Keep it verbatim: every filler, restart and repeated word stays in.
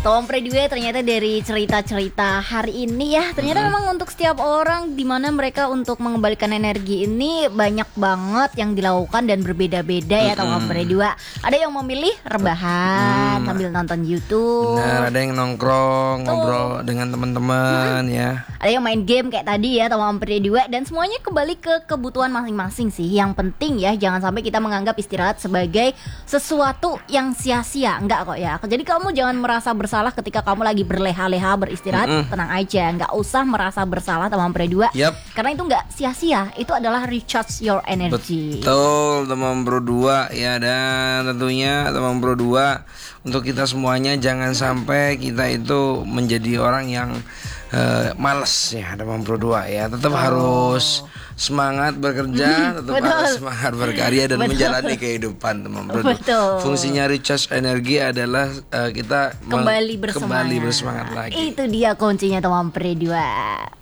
Tom Predue, ternyata dari cerita-cerita hari ini ya, ternyata mm-hmm. memang untuk setiap orang di mana mereka untuk mengembalikan energi ini banyak banget yang dilakukan dan berbeda-beda ya mm-hmm. Tom Predue. Ada yang memilih rebahan mm. sambil nonton YouTube. Benar, ada yang nongkrong, Tuh. ngobrol dengan teman-teman mm-hmm. ya. Ada yang main game kayak tadi ya Tom Predue, dan semuanya kembali ke kebutuhan masing-masing sih. Yang penting ya jangan sampai kita menganggap istirahat sebagai sesuatu yang sia-sia. Enggak kok ya. Jadi kamu jangan merasa bersalah ketika kamu lagi berleha-leha beristirahat. Mm-mm. Tenang aja, nggak usah merasa bersalah teman Predue. Yep. Karena itu nggak sia-sia. Itu adalah recharge your energy. Betul teman Predue ya. Dan tentunya teman Predue, untuk kita semuanya jangan sampai kita itu menjadi orang yang uh, malas ya teman Predue ya. Tetap oh. harus semangat bekerja, tetap Betul. harus semangat berkarya dan Betul. menjalani kehidupan teman Predue. Fungsinya recharge energi adalah uh, kita kembali bersemangat. kembali bersemangat lagi. Itu dia kuncinya teman Predue.